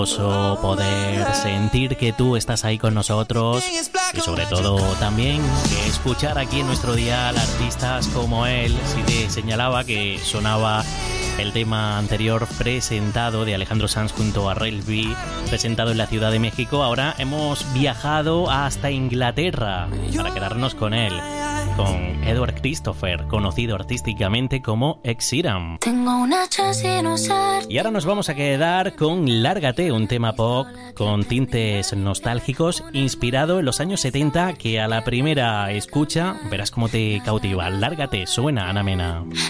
Poder sentir que tú estás ahí con nosotros y sobre todo también escuchar aquí en nuestro dial artistas como él. Si te señalaba que sonaba el tema anterior presentado de Alejandro Sanz junto a Rel B, presentado en la Ciudad de México, ahora hemos viajado hasta Inglaterra para quedarnos con él, con Edward Christopher, conocido artísticamente como Ed Sheeran. Y ahora nos vamos a quedar con Lárgate, un tema pop con tintes nostálgicos, inspirado en los años 70, que a la primera escucha verás cómo te cautiva. Lárgate, suena Ana Mena.